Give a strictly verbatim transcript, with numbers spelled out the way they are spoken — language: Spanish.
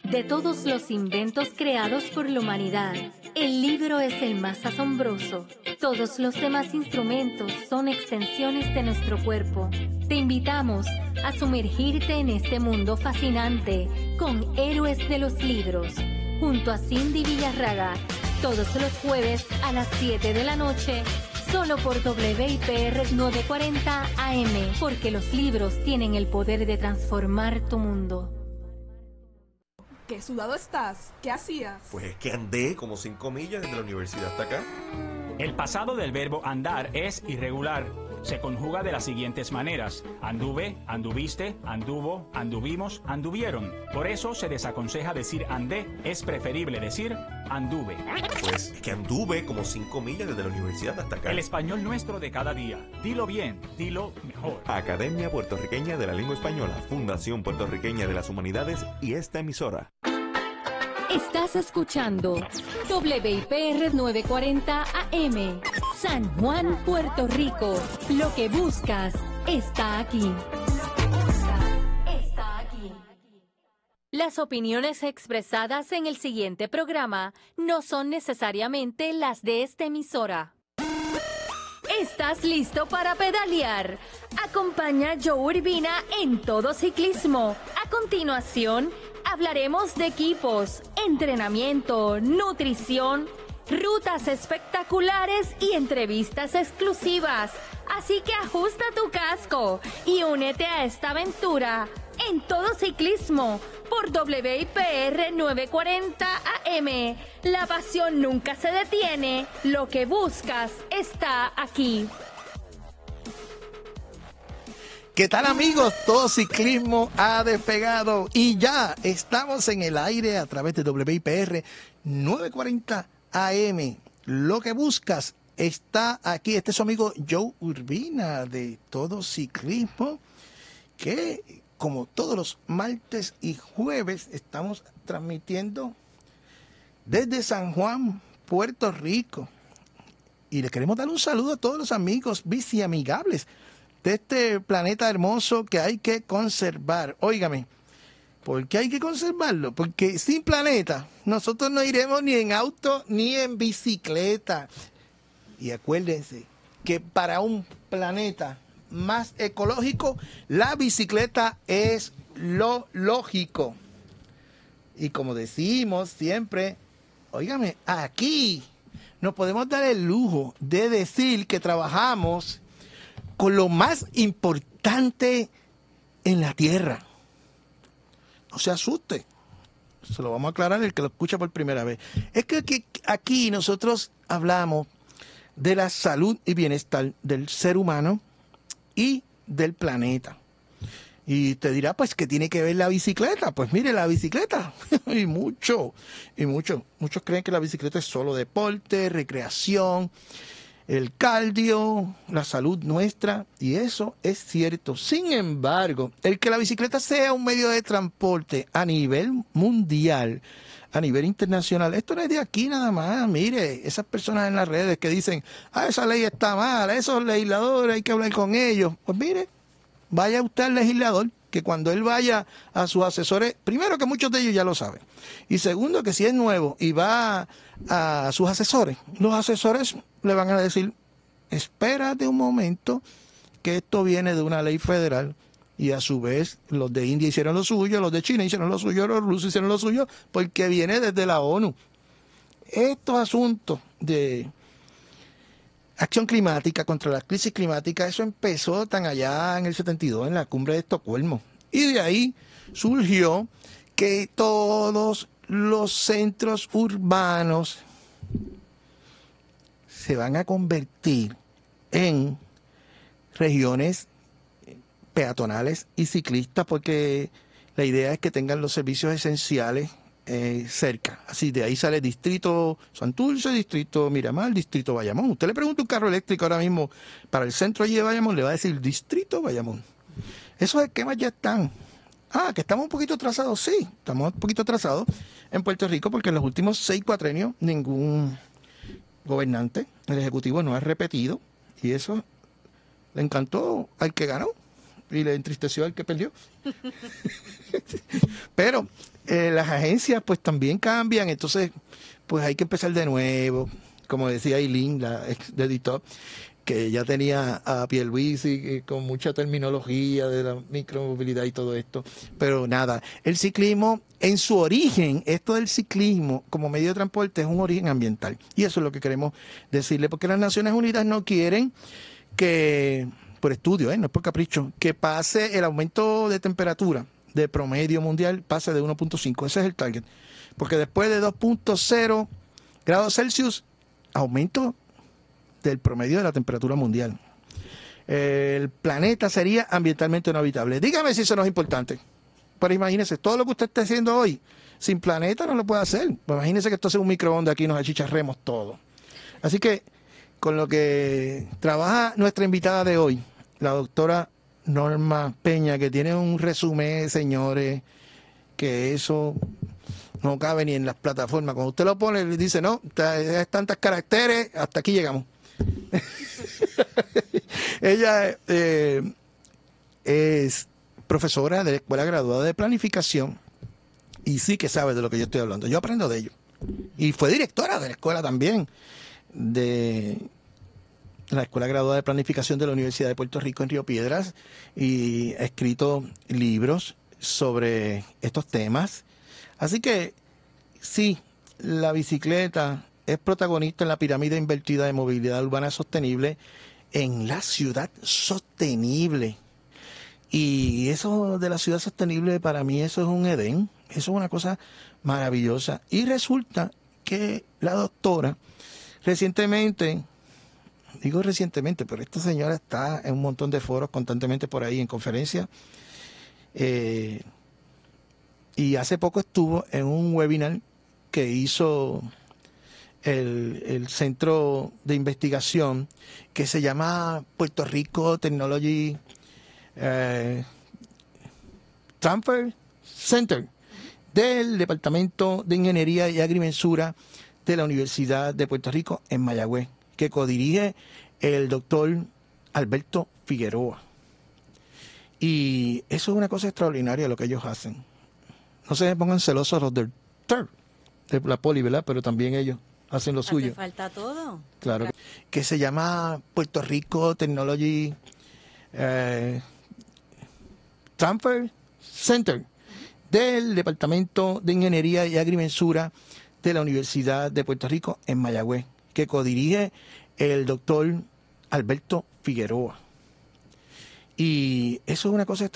De todos los inventos creados por la humanidad, el libro es el más asombroso. Todos los demás instrumentos son extensiones de nuestro cuerpo. Te invitamos a sumergirte en este mundo fascinante con Héroes de los Libros, junto a Cindy Villarraga, todos los jueves a las siete de la noche, solo por W I P R novecientos cuarenta A M, porque los libros tienen el poder de transformar tu mundo. ¿Qué sudado estás? ¿Qué hacías? Pues es que andé como cinco millas desde la universidad hasta acá. El pasado del verbo andar es irregular. Se conjuga de las siguientes maneras: anduve, anduviste, anduvo, anduvimos, anduvieron. Por eso se desaconseja decir andé, es preferible decir anduve. Pues es que anduve como cinco millas desde la universidad hasta acá. El español nuestro de cada día. Dilo bien, dilo mejor. Academia Puertorriqueña de la Lengua Española, Fundación Puertorriqueña de las Humanidades y esta emisora. Estás escuchando W I P R novecientos cuarenta A M, San Juan, Puerto Rico. Lo que buscas está aquí. Está aquí. Las opiniones expresadas en el siguiente programa no son necesariamente las de esta emisora. ¿Estás listo para pedalear? Acompaña a Joe Urbina en Todo Ciclismo. A continuación, hablaremos de equipos, entrenamiento, nutrición, rutas espectaculares y entrevistas exclusivas. Así que ajusta tu casco y únete a esta aventura en Todo Ciclismo por W I P R novecientos cuarenta A M. La pasión nunca se detiene. Lo que buscas está aquí. ¿Qué tal, amigos? Todo Ciclismo ha despegado y ya estamos en el aire a través de W I P R novecientos cuarenta A M. Lo que buscas está aquí. Este es su amigo Joe Urbina de Todo Ciclismo, que como todos los martes y jueves estamos transmitiendo desde San Juan, Puerto Rico. Y le queremos dar un saludo a todos los amigos biciamigables de este planeta hermoso que hay que conservar. Óigame, ¿por qué hay que conservarlo? Porque sin planeta nosotros no iremos ni en auto ni en bicicleta. Y acuérdense que para un planeta más ecológico, la bicicleta es lo lógico. Y como decimos siempre, óigame, aquí nos podemos dar el lujo de decir que trabajamos con lo más importante en la tierra. No se asuste. Se lo vamos a aclarar el que lo escucha por primera vez. Es que aquí, aquí nosotros hablamos de la salud y bienestar del ser humano y del planeta. Y te dirá, pues, ¿qué tiene que ver la bicicleta? Pues mire, la bicicleta, y mucho, y mucho. Muchos creen que la bicicleta es solo deporte, recreación, el cardio, la salud nuestra, y eso es cierto. Sin embargo, el que la bicicleta sea un medio de transporte a nivel mundial, a nivel internacional, esto no es de aquí nada más. Mire, esas personas en las redes que dicen, ah, esa ley está mal, esos legisladores hay que hablar con ellos. Pues mire, vaya usted al legislador, que cuando él vaya a sus asesores, primero que muchos de ellos ya lo saben, y segundo que si es nuevo y va a, a sus asesores, los asesores le van a decir, espérate un momento, que esto viene de una ley federal, y a su vez los de India hicieron lo suyo, los de China hicieron lo suyo, los rusos hicieron lo suyo, porque viene desde la ONU. Estos asuntos de acción climática, contra la crisis climática, eso empezó tan allá en el setenta y dos, en la cumbre de Estocolmo. Y de ahí surgió que todos los centros urbanos se van a convertir en regiones peatonales y ciclistas, porque la idea es que tengan los servicios esenciales Eh, cerca. Así de ahí sale distrito Santurce, distrito Miramar, distrito Bayamón. Usted le pregunta un carro eléctrico ahora mismo para el centro allí de Bayamón, le va a decir distrito Bayamón. Esos esquemas ya están. Ah, que estamos un poquito atrasados, sí, estamos un poquito atrasados en Puerto Rico porque en los últimos seis cuatrenios ningún gobernante, el ejecutivo, no ha repetido, y eso le encantó al que ganó y le entristeció al que perdió. Pero eh, las agencias pues también cambian, entonces pues hay que empezar de nuevo, como decía Eileen, la ex editor, que ya tenía a Pierluisi con mucha terminología de la micromovilidad y todo esto, pero nada, el ciclismo en su origen, esto del ciclismo como medio de transporte es un origen ambiental, y eso es lo que queremos decirle, porque las Naciones Unidas no quieren que, por estudio, ¿eh? no es por capricho, que pase el aumento de temperatura de promedio mundial, pase de uno punto cinco, ese es el target, porque después de dos punto cero grados Celsius, aumento del promedio de la temperatura mundial. El planeta sería ambientalmente no habitable. Dígame si eso no es importante. Pero imagínese, todo lo que usted está haciendo hoy, sin planeta no lo puede hacer. Imagínese que esto sea un microondas aquí y nos achicharremos todo. Así que, con lo que trabaja nuestra invitada de hoy, la doctora Norma Peña, que tiene un resumen, señores, que eso no cabe ni en las plataformas. Cuando usted lo pone, le dice, no, es tantos caracteres, hasta aquí llegamos. Ella eh, es profesora de la Escuela Graduada de Planificación y sí que sabe de lo que yo estoy hablando. Yo aprendo de ello. Y fue directora de la escuela también, de la Escuela Graduada de Planificación de la Universidad de Puerto Rico en Río Piedras, y ha escrito libros sobre estos temas. Así que sí, la bicicleta es protagonista en la pirámide invertida de movilidad urbana sostenible en la ciudad sostenible. Y eso de la ciudad sostenible, para mí eso es un Edén, eso es una cosa maravillosa. Y resulta que la doctora recientemente, digo recientemente, pero esta señora está en un montón de foros constantemente por ahí en conferencias, eh, y hace poco estuvo en un webinar que hizo El, el centro de investigación que se llama Puerto Rico Technology eh, Transfer Center del Departamento de Ingeniería y Agrimensura de la Universidad de Puerto Rico en Mayagüez, que codirige el doctor Alberto Figueroa. Y eso es una cosa extraordinaria lo que ellos hacen. No se pongan celosos los del T E R, de la Poli, ¿verdad? Pero también ellos hacen lo suyo. Hace falta todo. Claro. claro. Que se llama Puerto Rico Technology eh, Transfer Center del Departamento de Ingeniería y Agrimensura de la Universidad de Puerto Rico en Mayagüez, que codirige el doctor Alberto Figueroa. Y eso es una cosa